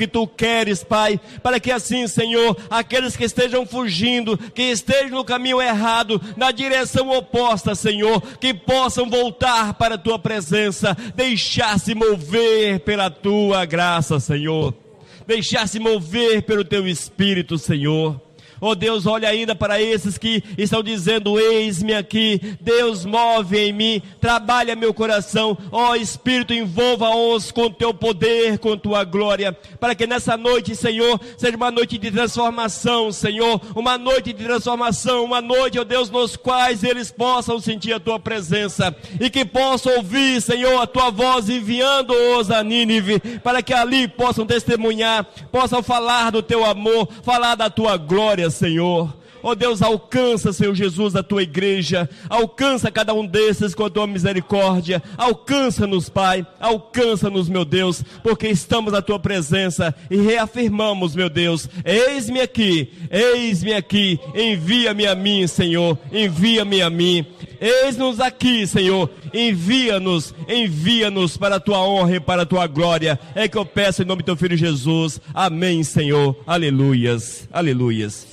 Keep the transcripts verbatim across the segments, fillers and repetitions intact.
que Tu queres, Pai, para que assim, Senhor, aqueles que estejam fugindo, que estejam no caminho errado, na direção oposta, Senhor, que possam voltar para a Tua presença, deixar-se mover pela Tua graça, Senhor, deixar-se mover pelo Teu Espírito, Senhor. Oh Deus, olha ainda para esses que estão dizendo, eis-me aqui. Deus, move em mim, trabalha meu coração. Oh Espírito, envolva-os com Teu poder, com Tua glória, para que nessa noite, Senhor, seja uma noite de transformação, Senhor, uma noite de transformação, uma noite, oh Deus, nos quais eles possam sentir a Tua presença, e que possam ouvir, Senhor, a Tua voz enviando-os a Nínive, para que ali possam testemunhar, possam falar do Teu amor, falar da Tua glória, Senhor. Oh Deus, alcança, Senhor Jesus, a Tua igreja, alcança cada um desses com a Tua misericórdia, alcança-nos, Pai, alcança-nos, meu Deus, porque estamos na Tua presença e reafirmamos, meu Deus, eis-me aqui, eis-me aqui, envia-me a mim, Senhor, envia-me a mim, eis-nos aqui, Senhor, envia-nos, envia-nos para a Tua honra e para a Tua glória, é que eu peço em nome do Teu Filho Jesus, amém, Senhor, aleluias, aleluias.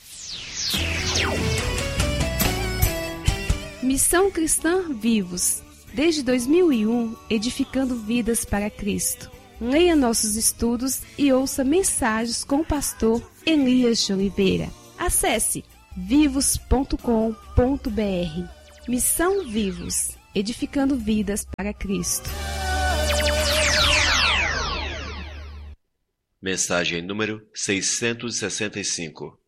Missão Cristã Vivos, desde dois mil e um, edificando vidas para Cristo. Leia nossos estudos e ouça mensagens com o pastor Elias de Oliveira. Acesse vivos ponto com ponto br. Missão Vivos, edificando vidas para Cristo. Mensagem número seiscentos e sessenta e cinco.